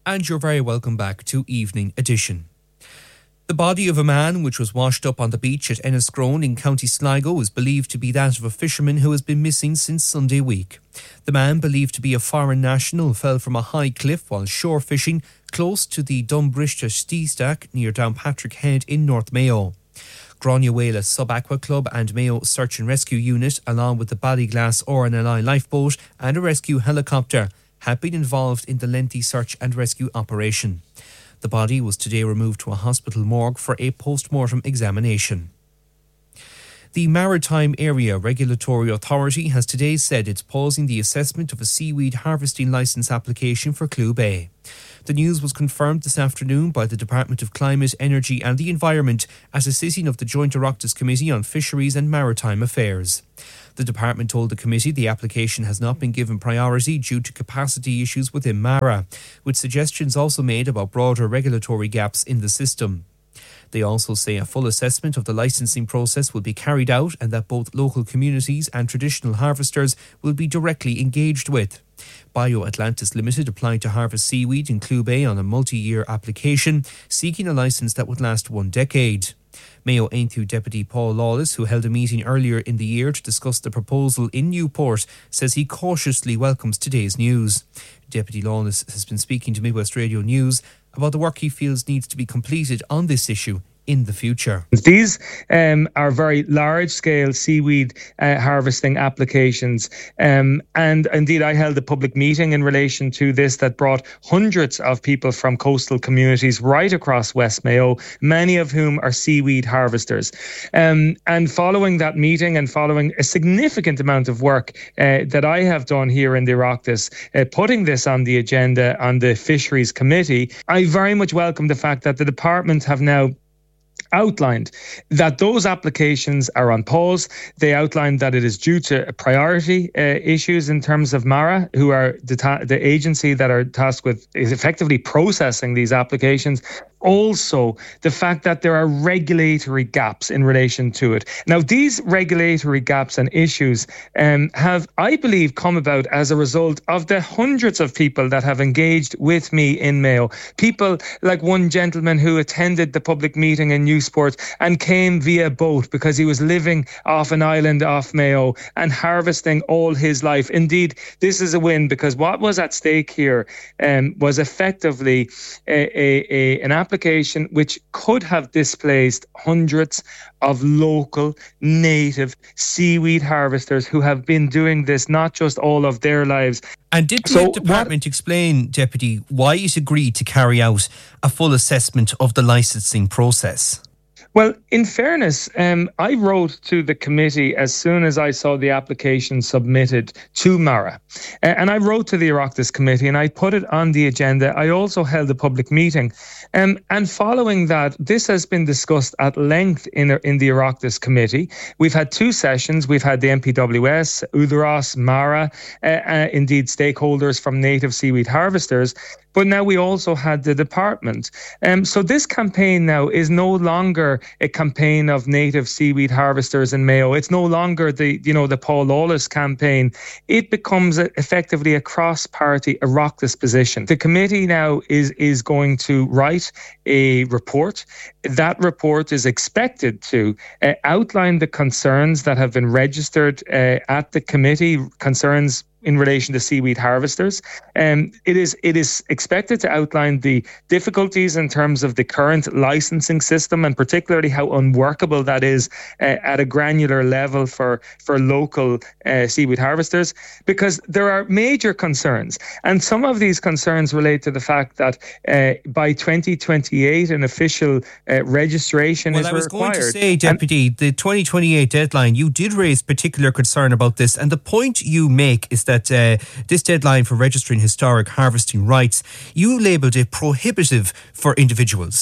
And you're very welcome back to Evening Edition. The body of a man which was washed up on the beach at Enniscrone in County Sligo is believed to be that of a fisherman who has been missing since Sunday week. The man, believed to be a foreign national, fell from a high cliff while shore fishing close to the Dumbrishta Steestack near Downpatrick Head in North Mayo. Granuela Sub-Aqua Club and Mayo Search and Rescue Unit, along with the Ballyglass RNLI lifeboat and a rescue helicopter, had been involved in the lengthy search and rescue operation. The body was today removed to a hospital morgue for a post-mortem examination. The Maritime Area Regulatory Authority has today said it's pausing the assessment of a seaweed harvesting licence application for Clew Bay. The news was confirmed this afternoon by the Department of Climate, Energy and the Environment at a sitting of the Joint Oireachtas Committee on Fisheries and Maritime Affairs. The department told the committee the application has not been given priority due to capacity issues within MARA, with suggestions also made about broader regulatory gaps in the system. They also say a full assessment of the licensing process will be carried out and that both local communities and traditional harvesters will be directly engaged with. BioAtlantis Limited applied to harvest seaweed in Clew Bay on a multi-year application, seeking a licence that would last 1 decade. Mayo Aintu Deputy Paul Lawless, who held a meeting earlier in the year to discuss the proposal in Newport, says he cautiously welcomes today's news. Deputy Lawless has been speaking to Midwest Radio News about the work he feels needs to be completed on this issue in the future. These are very large-scale seaweed harvesting applications, and indeed I held a public meeting in relation to this that brought hundreds of people from coastal communities right across West Mayo, many of whom are seaweed harvesters. And following that meeting and following a significant amount of work that I have done here in the Oireachtas, putting this on the agenda on the Fisheries Committee, I very much welcome the fact that the department have now outlined that those applications are on pause. They outlined that it is due to priority issues in terms of MARA, who are the agency that are tasked with is effectively processing these applications. Also, the fact that there are regulatory gaps in relation to it. Now, these regulatory gaps and issues have, I believe, come about as a result of the hundreds of people that have engaged with me in Mayo. People like one gentleman who attended the public meeting in Newport and came via boat because he was living off an island off Mayo and harvesting all his life. Indeed, this is a win because what was at stake here was effectively an application which could have displaced hundreds of local native seaweed harvesters who have been doing this not just all of their lives. And did the department explain, Deputy, why it agreed to carry out a full assessment of the licensing process? Well, in fairness, I wrote to the committee as soon as I saw the application submitted to MARA. And I wrote to the Oireachtas Committee and I put it on the agenda. I also held a public meeting. And following that, this has been discussed at length in the Oireachtas Committee. We've had 2 sessions. We've had the MPWS, Udaros, MARA, indeed stakeholders from native seaweed harvesters. But now we also had the department. So this campaign now is no longer a campaign of native seaweed harvesters in Mayo. It's no longer the Paul Lawless campaign. It becomes effectively a cross-party Oireachtas position. The committee now is going to write a report. That report is expected to outline the concerns that have been registered at the committee, concerns in relation to seaweed harvesters. It is expected to outline the difficulties in terms of the current licensing system and particularly how unworkable that is at a granular level for local seaweed harvesters, because there are major concerns. And some of these concerns relate to the fact that by 2028 an official registration is required. Well, I was going to say, Deputy, the 2028 deadline, you did raise particular concern about this, and the point you make is that this deadline for registering historic harvesting rights, you labelled it prohibitive for individuals.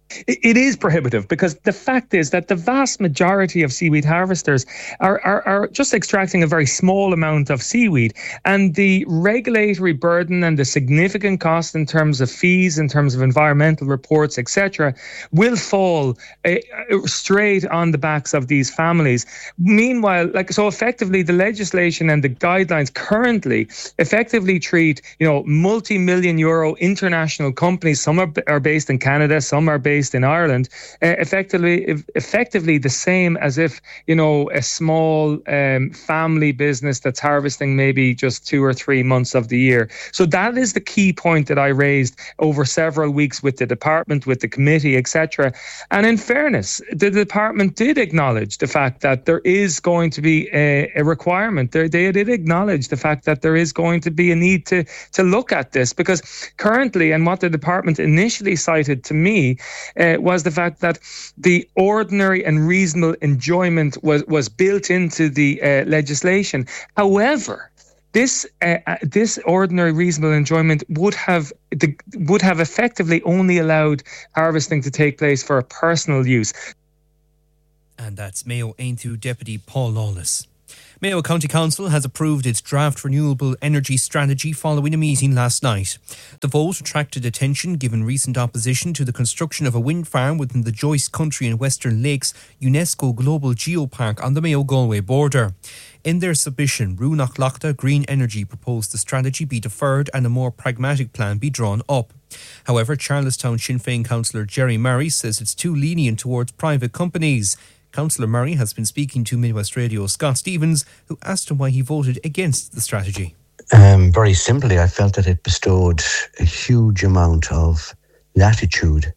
It is prohibitive, because the fact is that the vast majority of seaweed harvesters are just extracting a very small amount of seaweed, and the regulatory burden and the significant cost in terms of fees, in terms of environmental reports, etc., will fall straight on the backs of these families. Meanwhile, so effectively the legislation and the guidelines currently effectively treat, multi-million euro international companies, some are based in Canada, some are based in Ireland, effectively the same as if, a small family business that's harvesting maybe just 2 or 3 months of the year. So that is the key point that I raised over several weeks with the department, with the committee, etc. And in fairness, the department did acknowledge the fact that there is going to be a requirement. They did acknowledge the fact that there is going to be a need to look at this, because currently, and what the department initially cited to me, was the fact that the ordinary and reasonable enjoyment was built into the legislation. However, this ordinary reasonable enjoyment would have effectively only allowed harvesting to take place for a personal use. And that's Mayo Aintu Deputy Paul Lawless. Mayo County Council has approved its draft renewable energy strategy following a meeting last night. The vote attracted attention given recent opposition to the construction of a wind farm within the Joyce Country and Western Lakes UNESCO Global Geopark on the Mayo-Galway border. In their submission, Runach Lachta Green Energy proposed the strategy be deferred and a more pragmatic plan be drawn up. However, Charlestown Sinn Féin councillor Jerry Murray says it's too lenient towards private companies. Councillor Murray has been speaking to Midwest Radio Scott Stevens, who asked him why he voted against the strategy. Very simply, I felt that it bestowed a huge amount of latitude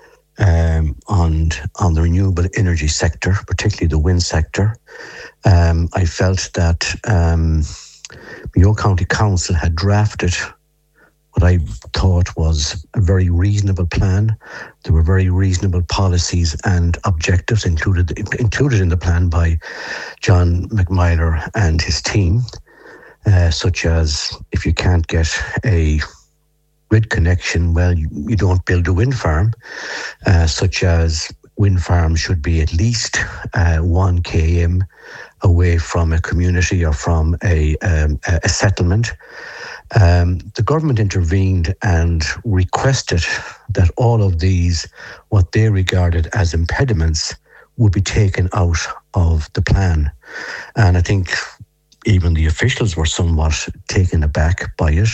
on the renewable energy sector, particularly the wind sector. I felt that Mayo County Council had drafted what I thought was a very reasonable plan. There were very reasonable policies and objectives included in the plan by John McMyler and his team, such as if you can't get a grid connection, well, you don't build a wind farm, such as wind farms should be at least 1 km away from a community or from a settlement. The government intervened and requested that all of these, what they regarded as impediments, would be taken out of the plan. And I think even the officials were somewhat taken aback by it.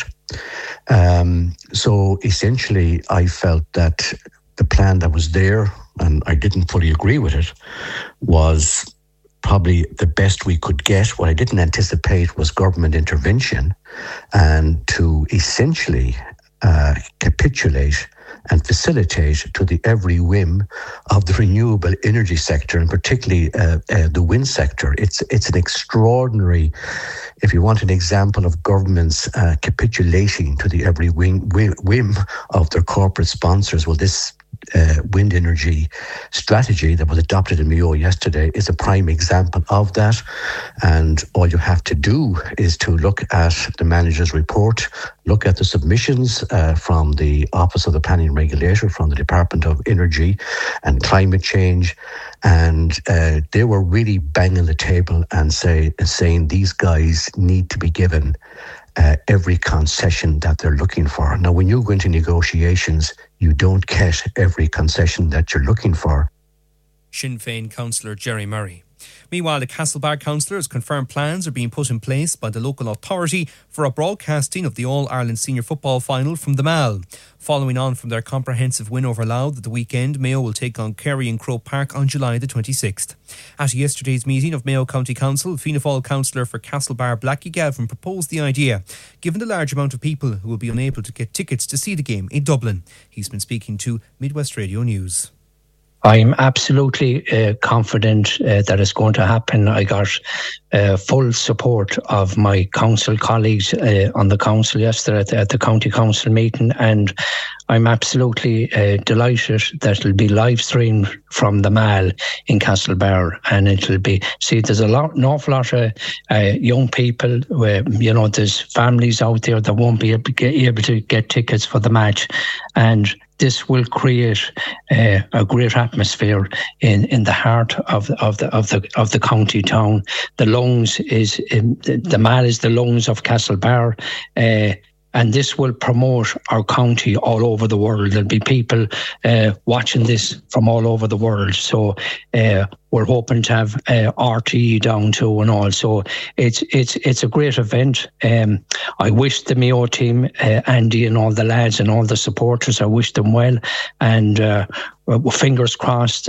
So essentially, I felt that the plan that was there, and I didn't fully agree with it, was probably the best we could get. What I didn't anticipate was government intervention and to essentially capitulate and facilitate to the every whim of the renewable energy sector, and particularly the wind sector. It's an extraordinary, if you want an example of governments capitulating to the every whim of their corporate sponsors, well, this wind energy strategy that was adopted in Mayo yesterday is a prime example of that. And all you have to do is to look at the manager's report, look at the submissions from the Office of the Planning Regulator, from the Department of Energy and Climate Change, and they were really banging the table and saying these guys need to be given every concession that they're looking for. Now, when you go into negotiations, you don't get every concession that you're looking for. Sinn Féin councillor Jerry Murray. Meanwhile, the Castlebar councillors confirmed plans are being put in place by the local authority for a broadcasting of the All-Ireland Senior Football Final from the Mall. Following on from their comprehensive win over Louth at the weekend, Mayo will take on Kerry in Croke Park on July the 26th. At yesterday's meeting of Mayo County Council, Fianna Fáil councillor for Castlebar Blackie Gavin proposed the idea, given the large amount of people who will be unable to get tickets to see the game in Dublin. He's been speaking to Midwest Radio News. I'm absolutely confident that it's going to happen. I got full support of my council colleagues on the council yesterday at the county council meeting, and I'm absolutely delighted that it'll be live streamed from the Mall in Castlebar, and it'll be, there's an awful lot of young people, there's families out there that won't be able to get tickets for the match, and this will create a great atmosphere in the heart of the county town. The lungs is the Mall is the lungs of Castlebar, and this will promote our county all over the world. There'll be people watching this from all over the world. So we're hoping to have RTE down too and all. So it's a great event. I wish the Mayo team, Andy and all the lads and all the supporters, I wish them well. And fingers crossed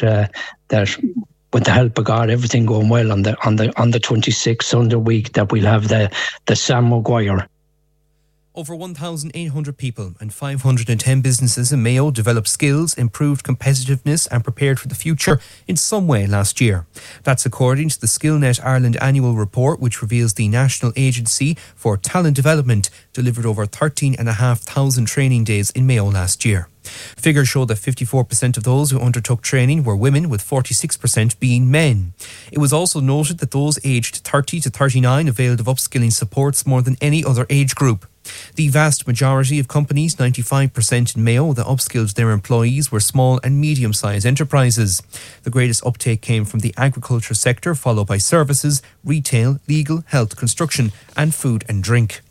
that with the help of God, everything going well on the 26th Sunday week, that we'll have the Sam Maguire. Over 1,800 people and 510 businesses in Mayo developed skills, improved competitiveness and prepared for the future in some way last year. That's according to the SkillNet Ireland annual report, which reveals the National Agency for Talent Development delivered over 13,500 training days in Mayo last year. Figures show that 54% of those who undertook training were women, with 46% being men. It was also noted that those aged 30 to 39 availed of upskilling supports more than any other age group. The vast majority of companies, 95% in Mayo, that upskilled their employees were small and medium-sized enterprises. The greatest uptake came from the agriculture sector, followed by services, retail, legal, health, construction and food and drink.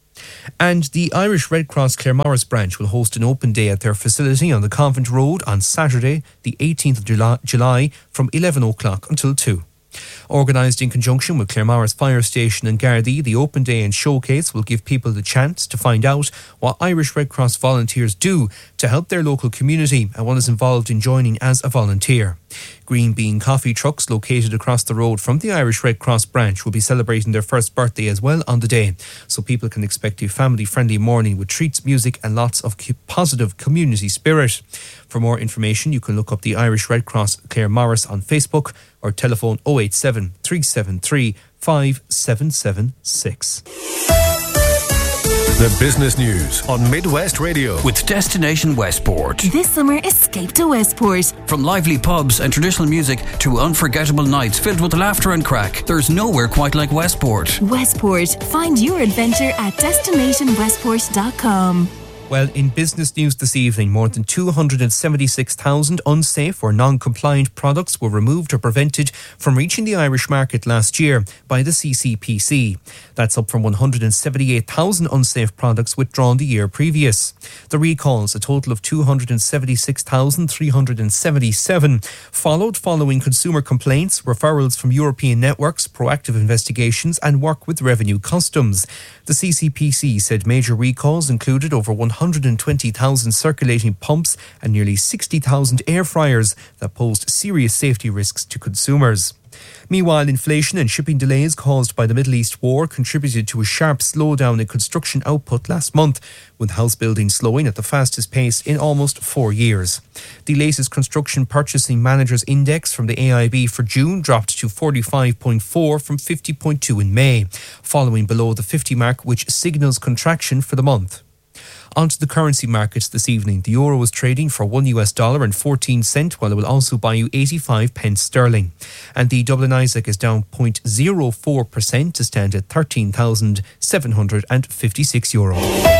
And the Irish Red Cross Claremorris branch will host an open day at their facility on the Convent Road on Saturday, the 18th of July, from 11 o'clock until 2. Organised in conjunction with Claremorris Fire Station and Gardaí, the open day and showcase will give people the chance to find out what Irish Red Cross volunteers do to help their local community and what is involved in joining as a volunteer. Green Bean coffee trucks located across the road from the Irish Red Cross branch will be celebrating their first birthday as well on the day, so people can expect a family-friendly morning with treats, music and lots of positive community spirit. For more information, you can look up the Irish Red Cross Claremorris on Facebook or telephone 087 373 5776. The business news on Midwest Radio with Destination Westport. This summer, escape to Westport. From lively pubs and traditional music to unforgettable nights filled with laughter and crack, there's nowhere quite like Westport. Westport. Find your adventure at destinationwestport.com. Well, in business news this evening, more than 276,000 unsafe or non-compliant products were removed or prevented from reaching the Irish market last year by the CCPC. That's up from 178,000 unsafe products withdrawn the year previous. The recalls, a total of 276,377, followed following consumer complaints, referrals from European networks, proactive investigations and work with Revenue Customs. The CCPC said major recalls included over 120,000 circulating pumps and nearly 60,000 air fryers that posed serious safety risks to consumers. Meanwhile, inflation and shipping delays caused by the Middle East war contributed to a sharp slowdown in construction output last month, with house building slowing at the fastest pace in almost 4 years. The latest Construction Purchasing Managers Index from the AIB for June dropped to 45.4 from 50.2 in May, following below the 50 mark, which signals contraction for the month. Onto the currency markets this evening. The euro is trading for $1 and 14 cents, while it will also buy you 85 pence sterling. And the Dublin Isaac is down 0.04% to stand at €13,756.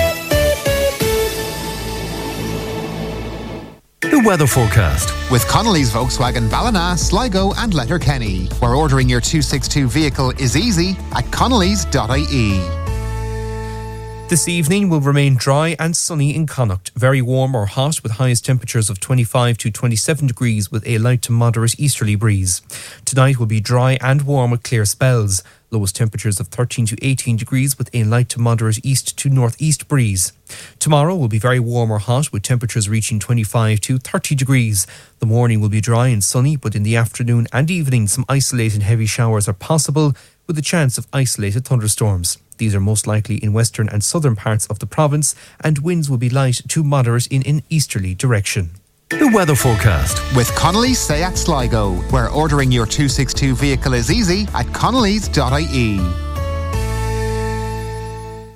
The weather forecast with Connolly's Volkswagen Ballina, Sligo and Letterkenny, where ordering your 262 vehicle is easy at connolly's.ie. This evening will remain dry and sunny in Connacht. Very warm or hot with highest temperatures of 25 to 27 degrees with a light to moderate easterly breeze. Tonight will be dry and warm with clear spells. Lowest temperatures of 13 to 18 degrees with a light to moderate east to northeast breeze. Tomorrow will be very warm or hot with temperatures reaching 25 to 30 degrees. The morning will be dry and sunny, but in the afternoon and evening some isolated heavy showers are possible with a chance of isolated thunderstorms. These are most likely in western and southern parts of the province, and winds will be light to moderate in an easterly direction. The weather forecast with Connolly's Seat Sligo, where ordering your 262 vehicle is easy at connolly's.ie.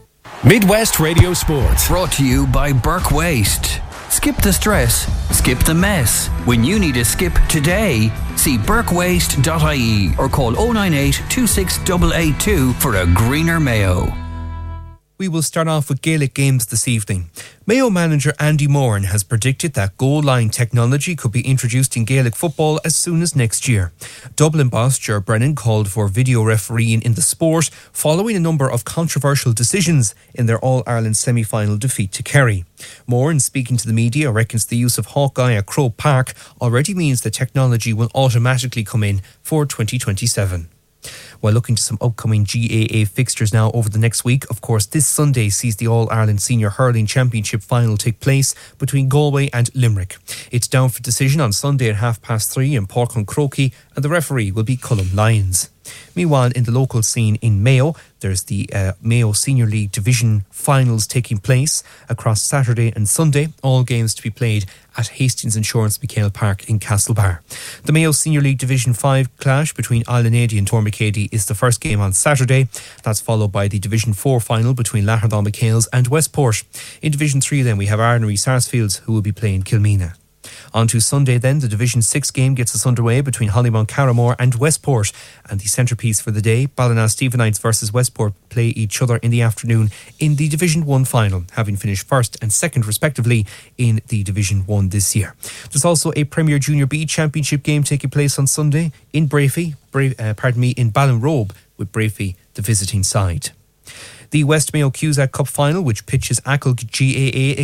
Midwest Radio Sport. Brought to you by Burke Waste. Skip the stress, skip the mess. When you need a skip today, see burkewaste.ie or call 098 26882 for a greener Mayo. We will start off with Gaelic games this evening. Mayo manager Andy Moran has predicted that goal line technology could be introduced in Gaelic football as soon as next year. Dublin boss Ger Brennan called for video refereeing in the sport following a number of controversial decisions in their All-Ireland semi-final defeat to Kerry. Moran, speaking to the media, reckons the use of Hawkeye at Croke Park already means that technology will automatically come in for 2027. While looking to some upcoming GAA fixtures now over the next week, of course, this Sunday sees the All-Ireland Senior Hurling Championship final take place between Galway and Limerick. It's down for decision on Sunday at 3:30 in Portland Croquet, and the referee will be Cullum Lyons. Meanwhile, in the local scene in Mayo, there's the Mayo Senior League Division finals taking place across Saturday and Sunday, all games to be played at Hastings Insurance McHale Park in Castlebar. The Mayo Senior League Division 5 clash between Islandady and Tormacady is the first game on Saturday. That's followed by the Division 4 final between Latterdall McHales and Westport. In Division 3 then we have Arnery Sarsfields, who will be playing Kilmena. On to Sunday then, the Division 6 game gets us underway between Hollymount Carramore and Westport. And the centrepiece for the day, Ballina-Stephenites versus Westport, play each other in the afternoon in the Division 1 final, having finished first and second respectively in the Division 1 this year. There's also a Premier Junior B Championship game taking place on Sunday in in Ballinrobe, with Brafey the visiting side. The West Mayo Cusack Cup final, which pitches Achill GAA